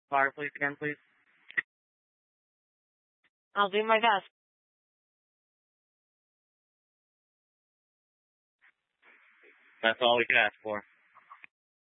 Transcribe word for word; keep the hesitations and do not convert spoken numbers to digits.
Fire police again, please. I'll do my best. That's all we can ask for.